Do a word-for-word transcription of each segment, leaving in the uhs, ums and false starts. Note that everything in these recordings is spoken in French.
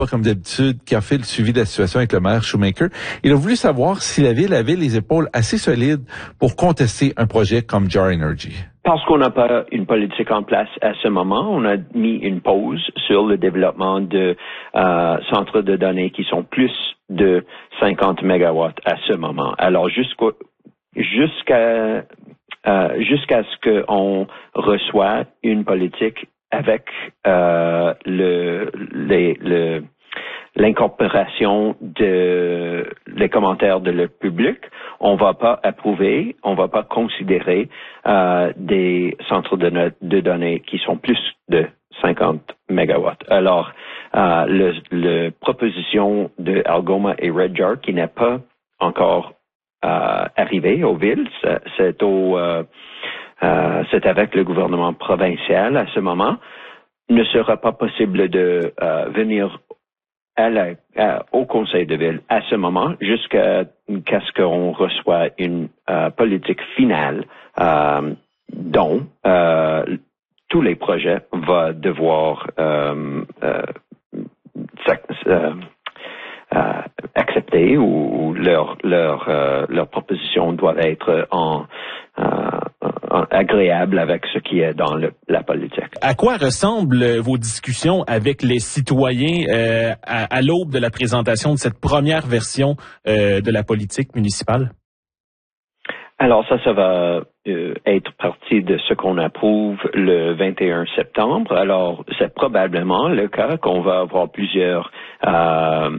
pas comme d'habitude, qui a fait le suivi de la situation avec le maire Shoemaker. Il a voulu savoir si la ville avait les épaules assez solides pour contester un projet comme Jar Energy. Parce qu'on n'a pas une politique en place à ce moment, on a mis une pause sur le développement de euh, centres de données qui sont plus de cinquante mégawatts à ce moment. Alors jusqu'au, jusqu'à euh, jusqu'à ce qu'on reçoit une politique avec euh, le, les, le l'incorporation de les commentaires de le public, on va pas approuver, on va pas considérer euh, des centres de, no- de données qui sont plus de cinquante mégawatts. Alors, euh, le, le proposition de Algoma et Red Jar qui n'est pas encore euh, arrivé aux villes, c'est, c'est au euh, euh, c'est avec le gouvernement provincial à ce moment, ne sera pas possible de euh, venir à la, à, au conseil de ville à ce moment jusqu'à, jusqu'à ce qu'on reçoit une euh, politique finale euh, dont euh, tous les projets vont devoir euh, euh, euh, euh, accepter ou, ou leur leur euh, leur proposition doit être en euh, agréable avec ce qui est dans le, la politique. À quoi ressemblent vos discussions avec les citoyens euh, à, à l'aube de la présentation de cette première version euh, de la politique municipale? Alors ça, ça va euh, être partie de ce qu'on approuve le vingt et un septembre. Alors c'est probablement le cas qu'on va avoir plusieurs, euh,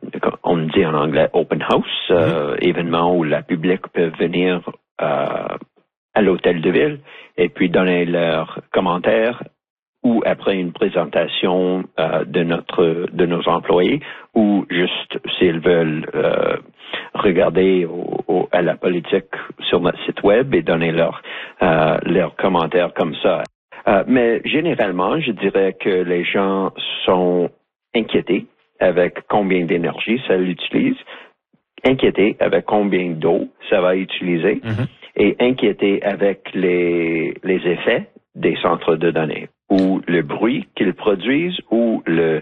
on dit en anglais open house, euh, mm-hmm. événements où la public peut venir euh, à l'hôtel de ville et puis donner leurs commentaires ou après une présentation euh, de notre de nos employés ou juste s'ils veulent euh, regarder au, au, à la politique sur notre site web et donner leurs euh, leurs commentaires comme ça. Euh, mais généralement, je dirais que les gens sont inquiétés avec combien d'énergie ça l'utilise, inquiétés avec combien d'eau ça va utiliser. Mm-hmm. Et inquiété avec les, les effets des centres de données, ou le bruit qu'ils produisent, ou le,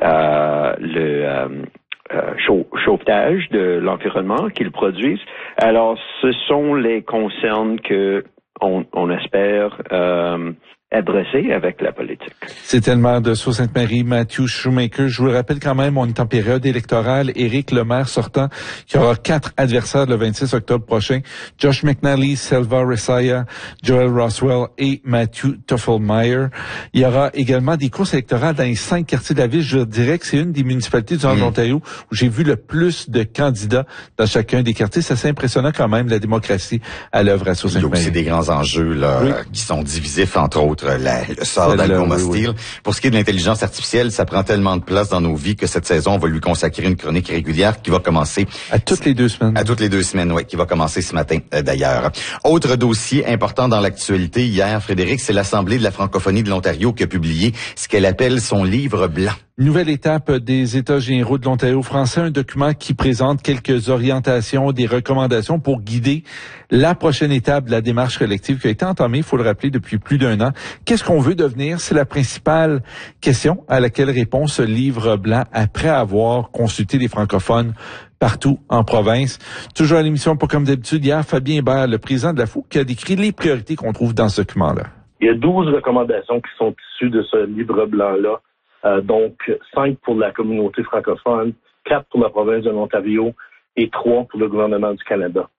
euh, le euh, euh, chau- chauffage de l'environnement qu'ils produisent. Alors, ce sont les concerns que on, on espère euh, adresser avec la politique. C'était le maire de Sault-Sainte-Marie, Matthew Shoemaker. Je vous le rappelle quand même, on est en période électorale. Éric, le maire sortant, qui aura quatre adversaires le vingt-six octobre prochain. Josh McNally, Selva Resaya, Joel Roswell et Matthew Toffelmeyer. Il y aura également des courses électorales dans les cinq quartiers de la ville. Je dirais que c'est une des municipalités du nord de l'Ontario où j'ai vu le plus de candidats dans chacun des quartiers. C'est assez impressionnant quand même, la démocratie à l'œuvre à Sault-Sainte-Marie. Il y a aussi des grands enjeux là, oui. qui sont divisifs, entre autres. La, le sort d'Algoma Steel. Oui, oui. Pour ce qui est de l'intelligence artificielle, ça prend tellement de place dans nos vies que cette saison, on va lui consacrer une chronique régulière qui va commencer... À toutes les deux semaines. À toutes les deux semaines, oui, qui va commencer ce matin euh, d'ailleurs. Autre dossier important dans l'actualité hier, Frédéric, c'est l'Assemblée de la francophonie de l'Ontario qui a publié ce qu'elle appelle son livre blanc. Nouvelle étape des États généraux de l'Ontario français, un document qui présente quelques orientations, des recommandations pour guider la prochaine étape de la démarche collective qui a été entamée, il faut le rappeler, depuis plus d'un an. Qu'est-ce qu'on veut devenir? C'est la principale question à laquelle répond ce livre blanc après avoir consulté les francophones partout en province. Toujours à l'émission, pas comme d'habitude, hier, Fabien Hébert, le président de la F O C, qui a décrit les priorités qu'on trouve dans ce document-là. Il y a douze recommandations qui sont issues de ce livre blanc-là. Euh, donc, cinq pour la communauté francophone, quatre pour la province de l'Ontario et trois pour le gouvernement du Canada.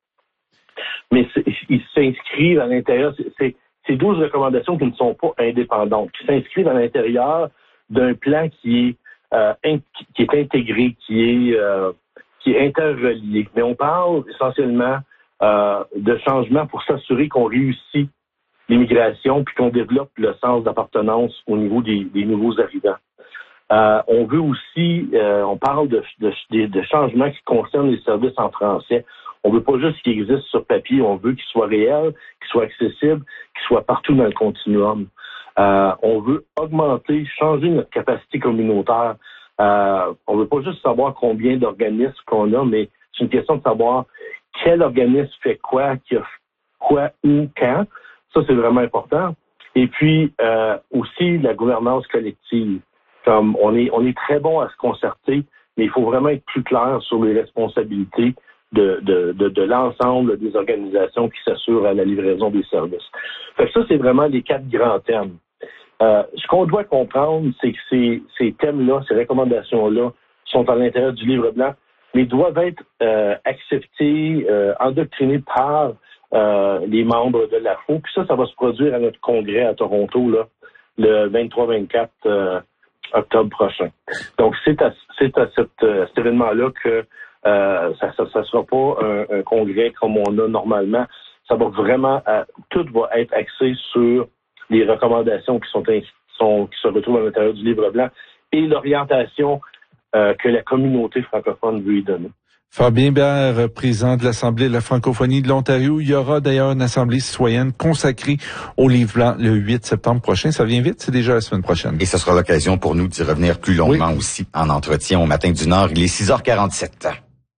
Mais ils s'inscrivent à l'intérieur, c'est ces douze recommandations qui ne sont pas indépendantes, qui s'inscrivent à l'intérieur d'un plan qui est euh, in, qui est intégré, qui est euh, qui est interrelié. Mais on parle essentiellement euh, de changements pour s'assurer qu'on réussit l'immigration puis qu'on développe le sens d'appartenance au niveau des, des nouveaux arrivants. Euh, on veut aussi, euh, on parle de, de, de, de changements qui concernent les services en français. On veut pas juste qu'ils existent sur papier, on veut qu'ils soient réels, qu'ils soient accessibles, qu'ils soient partout dans le continuum. Euh, on veut augmenter, changer notre capacité communautaire. Euh, on veut pas juste savoir combien d'organismes qu'on a, mais c'est une question de savoir quel organisme fait quoi, qui a quoi, où, quand. Ça, c'est vraiment important. Et puis, euh, aussi, la gouvernance collective. comme on est on est très bon à se concerter, mais il faut vraiment être plus clair sur les responsabilités de de de, de l'ensemble des organisations qui s'assurent à la livraison des services. Fait que ça, c'est vraiment les quatre grands thèmes. Euh, ce qu'on doit comprendre, c'est que ces, ces thèmes-là, ces recommandations-là, sont à l'intérieur du livre blanc, mais doivent être euh, acceptés, euh, endoctrinés par euh, les membres de l'A F O. Puis ça, ça va se produire à notre congrès à Toronto, là, le vingt-trois vingt-quatre euh, octobre prochain. Donc, c'est à, c'est à cette, euh, cet événement-là que euh, ça ne sera pas un, un congrès comme on a normalement. Ça va vraiment, euh, tout va être axé sur les recommandations qui sont, sont qui se retrouvent à l'intérieur du livre blanc et l'orientation euh, que la communauté francophone veut y donner. Fabien Bière, président de l'Assemblée de la francophonie de l'Ontario. Il y aura d'ailleurs une assemblée citoyenne consacrée au livre blanc le huit septembre prochain. Ça vient vite, c'est déjà la semaine prochaine. Et ce sera l'occasion pour nous d'y revenir plus longuement oui. aussi en entretien au Matin du Nord. Il est six heures quarante-sept.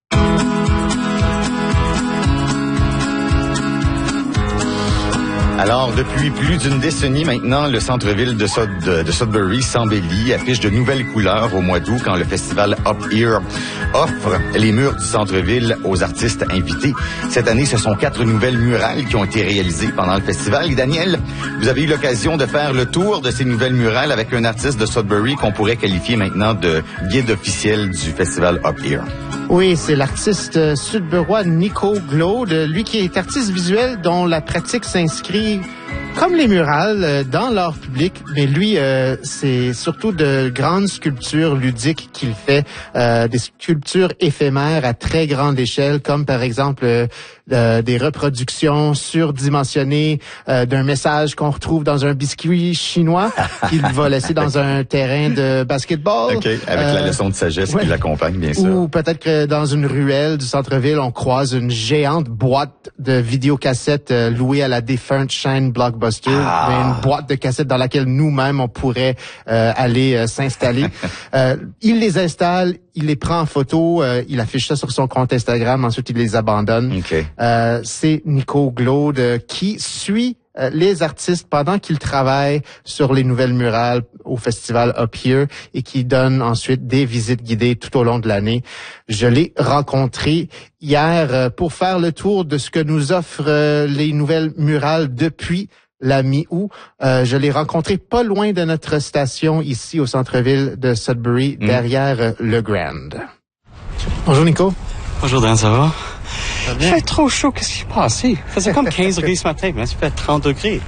Alors, depuis plus d'une décennie maintenant, le centre-ville de, Sud- de, de Sudbury s'embellit, affiche de nouvelles couleurs au mois d'août quand le festival Up Here offre les murs du centre-ville aux artistes invités. Cette année, ce sont quatre nouvelles murales qui ont été réalisées pendant le festival. Et Daniel, vous avez eu l'occasion de faire le tour de ces nouvelles murales avec un artiste de Sudbury qu'on pourrait qualifier maintenant de guide officiel du festival Up Here. Oui, c'est l'artiste sudburois Nico Glaude, lui qui est artiste visuel dont la pratique s'inscrit comme les murales dans l'art public, mais lui, euh, c'est surtout de grandes sculptures ludiques qu'il fait, euh, des sculptures éphémères à très grande échelle, comme par exemple euh, euh, des reproductions surdimensionnées euh, d'un message qu'on retrouve dans un biscuit chinois qu'il va laisser dans un terrain de basketball. OK, avec euh, la leçon de sagesse ouais. qui l'accompagne, bien sûr. Ou peut-être que dans une ruelle du centre-ville, on croise une géante boîte de vidéocassettes euh, louée à la défunte chaîne Blockbuster, ah. mais une boîte de cassettes dans laquelle nous-mêmes, on pourrait euh, aller euh, s'installer. euh, il les installe, il les prend en photo, euh, il affiche ça sur son compte Instagram, ensuite il les abandonne. Okay. Euh, c'est Nico Glaude euh, qui suit euh, les artistes pendant qu'ils travaillent sur les nouvelles murales au festival Up Here et qui donne ensuite des visites guidées tout au long de l'année. Je l'ai rencontré hier euh, pour faire le tour de ce que nous offrent euh, les nouvelles murales depuis la mi-août. Euh, je l'ai rencontré pas loin de notre station ici au centre-ville de Sudbury, mmh. derrière euh, le Grand. Bonjour Nico. Bonjour Dan, ça va? Ça va bien? Il fait trop chaud, qu'est-ce qui s'est passé? Il faisait comme quinze degrés ce matin, mais ça fait trente degrés.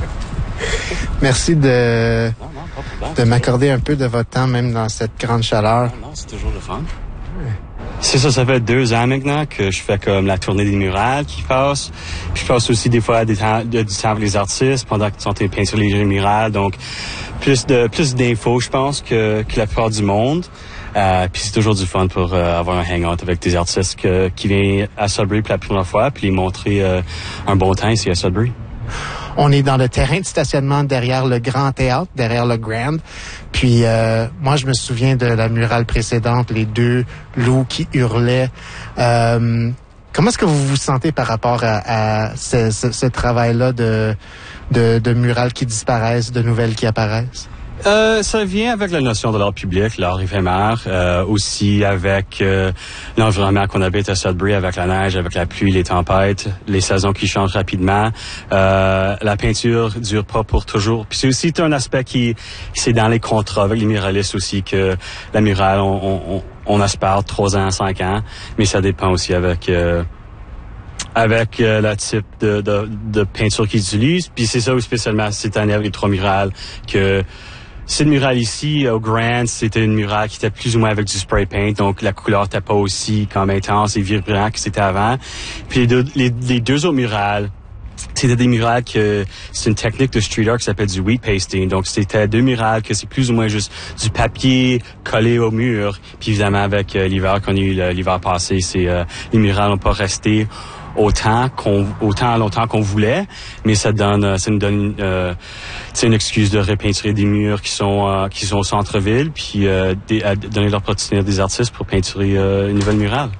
Merci de, non, non, pas de, problème, de m'accorder un peu de votre temps, même dans cette grande chaleur. Non, non, c'est toujours le fun. Ouais. C'est ça, ça fait deux ans maintenant que je fais comme la tournée des murales qui passe. Puis je passe aussi des fois des temps, de, du temps avec les artistes pendant qu'ils sont peints sur les murales. Donc, plus de plus d'infos, je pense, que, que la plupart du monde. Euh, puis c'est toujours du fun pour euh, avoir un hangout avec des artistes que, qui viennent à Sudbury pour la première fois, puis les montrer euh, un bon temps ici à Sudbury. On est dans le terrain de stationnement derrière le Grand Théâtre, derrière le Grand. Puis euh, moi, je me souviens de la murale précédente, les deux loups qui hurlaient. Euh, comment est-ce que vous vous sentez par rapport à, à ce, ce, ce travail-là de, de, de murales qui disparaissent, de nouvelles qui apparaissent? Euh, ça vient avec la notion de l'art public, l'art éphémère, euh, aussi avec euh, l'environnement qu'on habite à Sudbury, avec la neige, avec la pluie, les tempêtes, les saisons qui changent rapidement. Euh, la peinture dure pas pour toujours. Puis c'est aussi un aspect qui, c'est dans les contrats avec les muralistes aussi, que la murale, on, on, on espère trois ans, cinq ans, mais ça dépend aussi avec... Euh, avec euh, le type de, de, de peinture qu'ils utilisent. Puis c'est ça aussi spécialement cette année avec les trois murales que cette murale ici au Grand, c'était une murale qui était plus ou moins avec du spray paint, donc la couleur n'était pas aussi comme intense et vibrant que c'était avant. Puis les deux, les, les deux autres murales, c'était des murales que c'est une technique de street art qui s'appelle du wheat pasting. Donc c'était deux murales que c'est plus ou moins juste du papier collé au mur. Puis évidemment avec euh, l'hiver qu'on a eu l'hiver passé, c'est euh, les murales n'ont pas resté autant qu'on autant longtemps qu'on voulait, mais ça donne ça nous donne euh, une excuse de repeinturer des murs qui sont euh, qui sont au centre-ville, puis euh, des, à donner l'opportunité à des artistes pour peinturer euh, une nouvelle murale.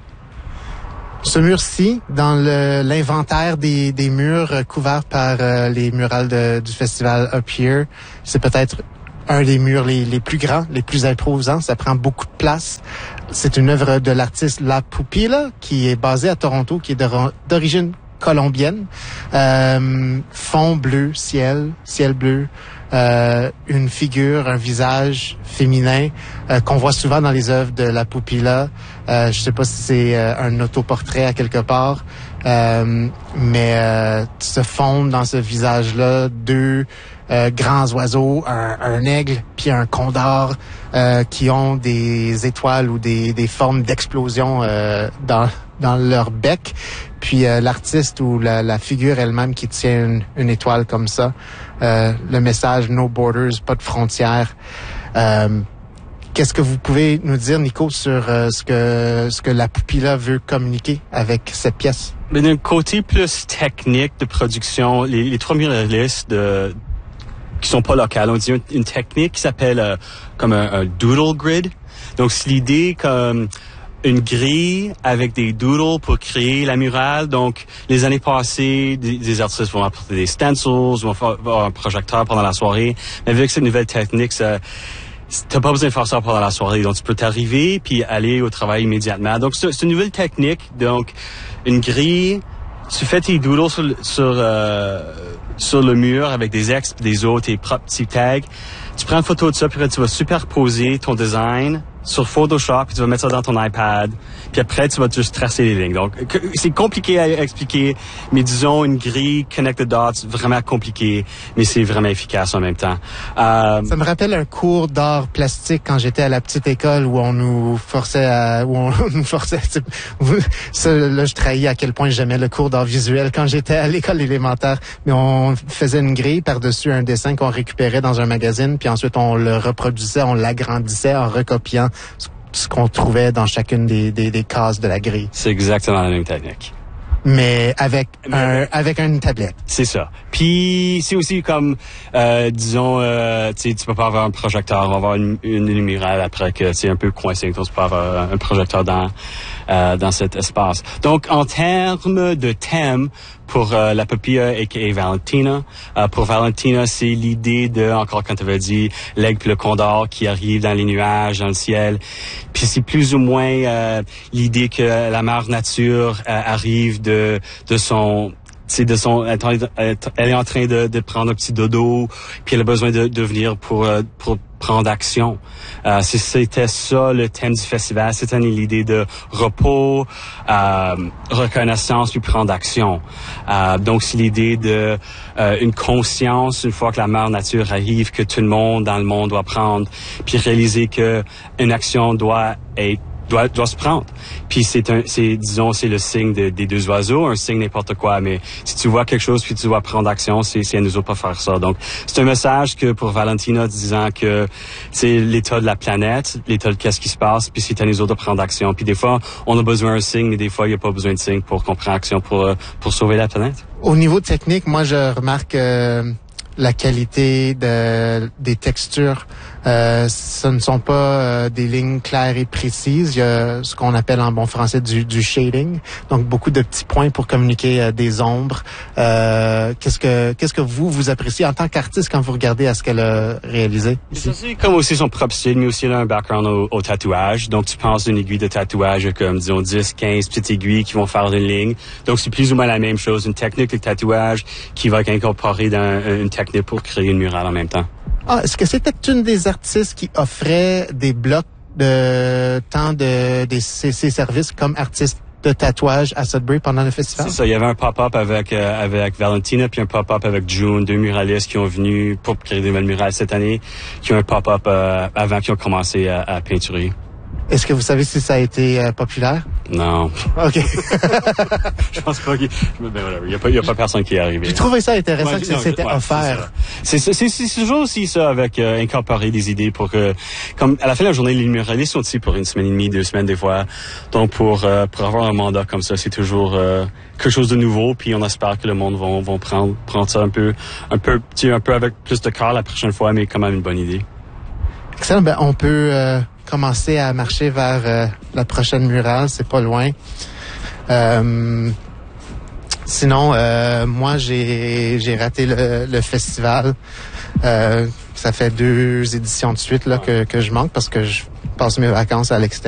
Ce mur-ci, dans le, l'inventaire des, des murs euh, couverts par euh, les murales de, du festival Up Here, c'est peut-être un des murs les, les plus grands, les plus imposants. Ça prend beaucoup de place. C'est une œuvre de l'artiste La Pupilla, qui est basée à Toronto, qui est d'origine colombienne. Euh, fond bleu, ciel, ciel bleu, euh, une figure, un visage féminin euh, qu'on voit souvent dans les œuvres de La Pupilla. Euh, je sais pas si c'est euh, un autoportrait à quelque part, euh, mais euh, se fondent dans ce visage-là deux euh, grands oiseaux, un, un aigle puis un condor euh, qui ont des étoiles ou des, des formes d'explosion euh, dans dans leur bec. Puis euh, l'artiste ou la, la figure elle-même qui tient une, une étoile comme ça. Euh, le message No Borders, pas de frontières. Euh, Qu'est-ce que vous pouvez nous dire, Nico, sur euh, ce que ce que La Pupilla veut communiquer avec cette pièce? Mais d'un côté plus technique de production, les, les trois muralistes de qui sont pas locales, on dit une, une technique qui s'appelle euh, comme un, un doodle grid. Donc c'est l'idée comme une grille avec des doodles pour créer la murale. Donc, les années passées, des, des artistes vont apporter des stencils, vont faire, avoir un projecteur pendant la soirée. Mais avec cette nouvelle technique, ça, t'as pas besoin de faire ça pendant la soirée. Donc, tu peux t'arriver puis aller au travail immédiatement. Donc, c'est, c'est une nouvelle technique. Donc, une grille, tu fais tes doodles sur, sur, euh, sur le mur avec des ex, des autres, tes propres petits tags. Tu prends une photo de ça, puis après, tu vas superposer ton design sur Photoshop, puis tu vas mettre ça dans ton iPad, puis après, tu vas juste tracer les lignes. Donc, c'est compliqué à expliquer, mais disons, une grille Connect the Dots, vraiment compliqué, mais c'est vraiment efficace en même temps. Euh, ça me rappelle un cours d'art plastique quand j'étais à la petite école où on nous forçait à... où on nous forçait... Ça, là, je trahis à quel point j'aimais le cours d'art visuel quand j'étais à l'école élémentaire, mais on faisait une grille par-dessus un dessin qu'on récupérait dans un magazine, puis ensuite, on le reproduisait, on l'agrandissait en recopiant ce qu'on trouvait dans chacune des, des, des cases de la grille. C'est exactement la même technique. Mais avec un, avec une tablette. C'est ça. Puis c'est aussi comme, euh, disons, euh, tu sais, tu peux pas avoir un projecteur, on va avoir une, une, une murale après que c'est un peu coincé, donc tu peux avoir un projecteur dans euh, dans cet espace. Donc en termes de thème pour euh, La Pupilla aka Valentina, euh, pour Valentina c'est l'idée de, encore quand tu avais dit, l'aigle puis le condor qui arrive dans les nuages, dans le ciel. Puis c'est plus ou moins euh, l'idée que la mère nature euh, arrive de de son c'est de son elle est en train de, de prendre un petit dodo, puis elle a besoin de, de venir pour pour prendre action. Euh, c'était ça le thème du festival, c'était l'idée de repos, euh, reconnaissance puis prendre action. Euh, donc c'est l'idée de euh, une conscience une fois que la mère nature arrive, que tout le monde dans le monde doit prendre, puis réaliser que une action doit être doit doit se prendre. Puis c'est un c'est disons c'est le signe de, des deux oiseaux, un signe n'importe quoi, mais si tu vois quelque chose puis tu dois prendre action, c'est c'est à nous autres pas faire ça. Donc c'est un message que pour Valentina disant que c'est l'état de la planète, l'état de qu'est-ce qui se passe, puis c'est à nous autres de prendre action. Puis des fois on a besoin d'un signe, mais des fois il y a pas besoin de signe pour qu'on prenne action pour pour sauver la planète. Au niveau technique, moi je remarque euh, la qualité de des textures. Euh, ce ne sont pas euh, des lignes claires et précises. Il y a ce qu'on appelle en bon français du, du shading, donc beaucoup de petits points pour communiquer euh, des ombres. Euh, qu'est-ce que qu'est-ce que vous vous appréciez en tant qu'artiste quand vous regardez à ce qu'elle a réalisé ici? C'est comme aussi son propre style, mais aussi elle a un background au, au tatouage. Donc tu penses d'une aiguille de tatouage comme disons dix, quinze petites aiguilles qui vont faire une ligne. Donc c'est plus ou moins la même chose, une technique de tatouage qui va être incorporée dans une technique pour créer une murale en même temps. Ah, est-ce que c'était une des artistes qui offrait des blocs de temps de, de ses, ses services comme artiste de tatouage à Sudbury pendant le festival? C'est ça. Il y avait un pop-up avec euh, avec Valentina puis un pop-up avec June, deux muralistes qui ont venu pour créer des nouvelles murales cette année, qui ont un pop-up euh, avant qu'ils ont commencé à, à peinturer. Est-ce que vous savez si ça a été euh, populaire? Non. OK. Je pense pas qu'il ben, il y a pas il y a pas personne qui est arrivé. J'ai trouvé ça intéressant ouais, que non, c'était ouais, offert. C'est c'est, c'est c'est toujours aussi ça avec euh, incorporer des idées pour que comme à la fin de la journée les muralistes sont ici pour une semaine et demie, deux semaines des fois. Donc pour euh, pour avoir un mandat comme ça, c'est toujours euh, quelque chose de nouveau, puis on espère que le monde vont vont prendre prendre ça un peu un peu petit un peu avec plus de cœur la prochaine fois, mais quand même une bonne idée. Excellent. Ben on peut euh, commencer à marcher vers euh, la prochaine murale, c'est pas loin. Euh, sinon, euh, moi j'ai j'ai raté le, le festival. Euh, ça fait deux éditions de suite là que, que je manque parce que je passe mes vacances à l'extérieur.